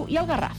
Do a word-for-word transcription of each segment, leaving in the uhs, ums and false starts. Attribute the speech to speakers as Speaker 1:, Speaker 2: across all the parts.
Speaker 1: Manlleu i el Garraf.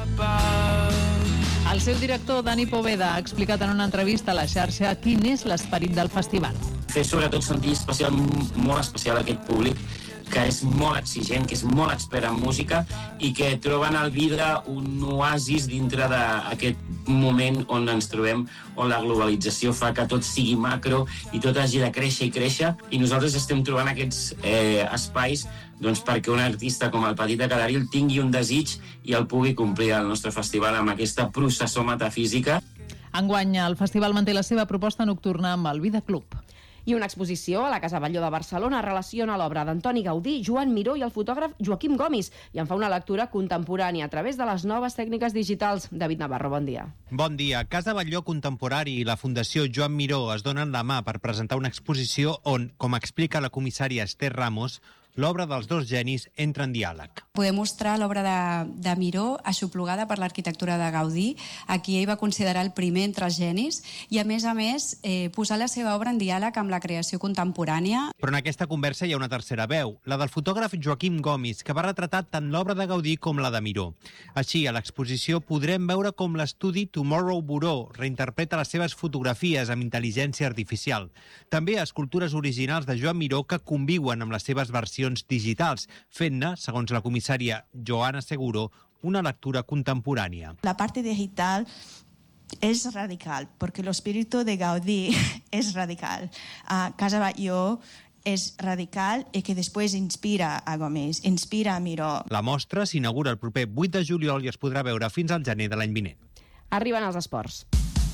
Speaker 2: El seu director, Dani Poveda, ha explicat en una entrevista a la xarxa quin és l'esperit del festival.
Speaker 3: Fer sobretot sentir especial, molt especial aquest públic, que és molt exigent, que és molt expert en música i que troben al vidre un oasis dintre d'aquest moment on ens trobem, on la globalització fa que tot sigui macro i tot hagi de créixer i créixer, i nosaltres estem trobant aquests eh, espais doncs, perquè un artista com el Petit de Cadaril tingui un desig i el pugui complir al nostre festival amb aquesta processó metafísica.
Speaker 2: Enguany, el festival manté la seva proposta nocturna amb el Vida Club.
Speaker 1: I una exposició a la Casa Batlló de Barcelona relaciona l'obra d'Antoni Gaudí, Joan Miró i el fotògraf Joaquim Gomis i en fa una lectura contemporània a través de les noves tècniques digitals. David Navarro, bon dia.
Speaker 4: Bon dia. Casa Batlló Contemporani i la Fundació Joan Miró es donen la mà per presentar una exposició on, com explica la comissària Esther Ramos, l'obra dels dos genis entra en diàleg.
Speaker 5: Podem mostrar l'obra de, de Miró aixoplugada per l'arquitectura de Gaudí, a qui ell va considerar el primer entre els genis, i a més a més eh, posar la seva obra en diàleg amb la creació contemporània.
Speaker 4: Però en aquesta conversa hi ha una tercera veu, la del fotògraf Joaquim Gomis, que va retratar tant l'obra de Gaudí com la de Miró. Així, a l'exposició podrem veure com l'estudi Tomorrow Bureau reinterpreta les seves fotografies amb intel·ligència artificial. També escultures originals de Joan Miró que conviuen amb les seves versions digitals, fent-ne, segons la comissària Joana Seguro, una lectura contemporània.
Speaker 6: La parte digital es radical, porque el espíritu de Gaudí es radical. Uh, Casa Batlló és radical i que després inspira a Gomis, inspira a Miró.
Speaker 4: La mostra s'inaugura el proper vuit de juliol i es podrà veure fins al gener de l'any vinent.
Speaker 1: Arriben els esports.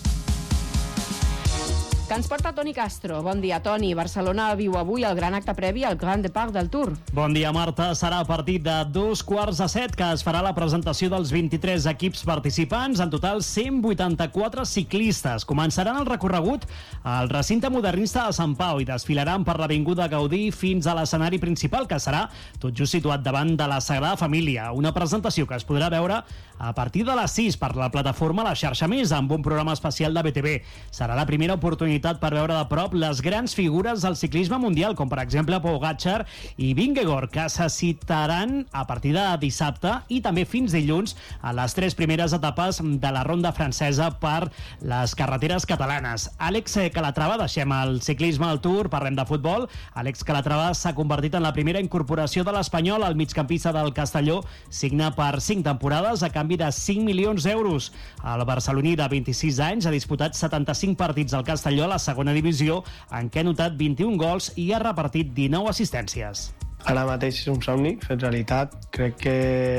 Speaker 1: Que ens porta Toni Castro. Bon dia, Toni. Barcelona viu avui el gran acte previ al Grand Depart del Tour.
Speaker 7: Bon dia, Marta. Serà a partir de dos quarts de set que es farà la presentació dels vint-i-tres equips participants. En total, cent vuitanta-quatre ciclistes. Començaran el recorregut al recinte modernista de Sant Pau i desfilaran per l'Avinguda Gaudí fins a l'escenari principal, que serà tot just situat davant de la Sagrada Família. Una presentació que es podrà veure a partir de les sis per la plataforma La Xarxa Més, amb un programa especial de B T V. Serà la primera oportunitat per veure de prop les grans figures del ciclisme mundial, com per exemple Pogačar i Vingegaard, que se citaran a partir de dissabte i també fins dilluns a les tres primeres etapes de la ronda francesa per les carreteres catalanes. Àlex Calatrava, deixem el ciclisme al Tour, parlem de futbol. Àlex Calatrava s'ha convertit en la primera incorporació de l'Espanyol. El migcampista del Castelló signa per cinc temporades a canvi de cinc milions d'euros. El barceloní de vint-i-sis anys ha disputat setanta-cinc partits al Castelló a la segona divisió, en què ha anotat vint-i-un gols i ha repartit dinou assistències.
Speaker 8: Ara mateix és un somni fet realitat. Crec que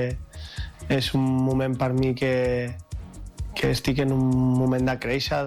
Speaker 8: és un moment per mi que, que estic en un moment de créixer.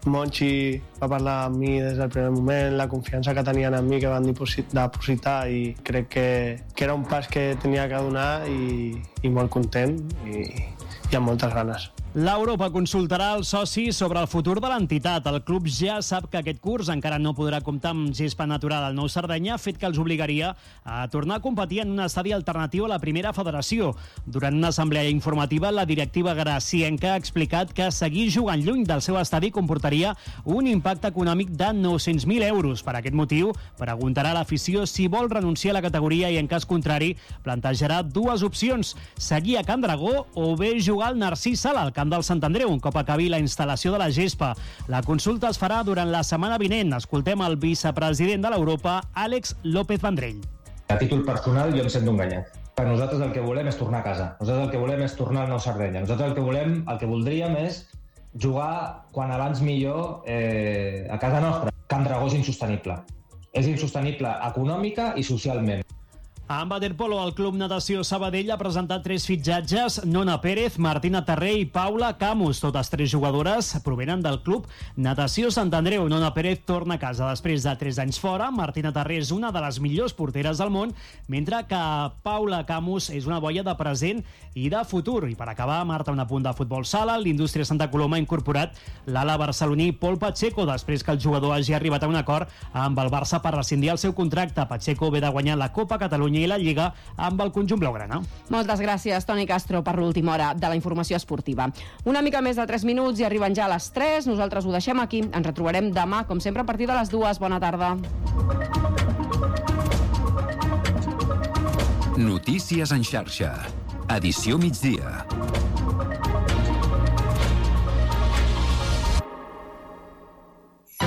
Speaker 8: Monchi va parlar amb mi des del primer moment, la confiança que tenien en mi, que van dipositar, i crec que, que era un pas que tenia que donar i, i molt content i, i amb moltes ganes.
Speaker 7: L'Europa consultarà els socis sobre el futur de l'entitat. El club ja sap que aquest curs encara no podrà comptar amb gespa natural al Nou Sardenya, fet que els obligaria a tornar a competir en un estadi alternatiu a la primera federació. Durant una assemblea informativa, la directiva gracienca ha explicat que seguir jugant lluny del seu estadi comportaria un impacte econòmic de nou-cents mil euros. Per aquest motiu, preguntarà a l'afició si vol renunciar a la categoria i, en cas contrari, plantejarà dues opcions: seguir a Can Dragó o bé jugar al Narcís Sala, al Camp del Sant Andreu, un cop acabi la instal·lació de la gespa. La consulta es farà durant la setmana vinent. Escoltem el vicepresident de l'Europa, Àlex López Vendrell.
Speaker 9: A títol personal, jo em sento enganyat. Per nosaltres el que volem és tornar a casa. Nosaltres el que volem és tornar al Nou Sardenya. Nosaltres el que volem, el que voldríem és jugar quan abans millor eh, a casa nostra. Can Dragó és insostenible. És insostenible econòmica i socialment.
Speaker 7: En waterpolo, el Club Natació Sabadell ha presentat tres fitxatges: Nona Pérez, Martina Terré i Paula Camus. Totes tres jugadores provenen del Club Natació Sant Andreu. Nona Pérez torna a casa després de tres anys fora. Martina Terré és una de les millors porteres del món, mentre que Paula Camus és una boia de present i de futur. I per acabar, Marta, un apunt de futbol sala. L'Indústria Santa Coloma ha incorporat l'ala barceloní Pol Pacheco després que el jugador hagi arribat a un acord amb el Barça per rescindir el seu contracte. Pacheco ve de guanyar la Copa Catalunya i la Lliga amb el conjunt blaugrana.
Speaker 1: Moltes gràcies, Toni Castro, per l'última hora de la informació esportiva. Una mica més de tres minuts i arriben ja a les tres. Nosaltres ho deixem aquí. Ens retrobarem demà, com sempre, a partir de les dues. Bona tarda.
Speaker 10: Notícies en xarxa. Edició migdia.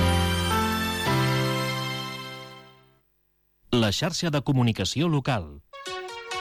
Speaker 11: La xarxa de comunicació local.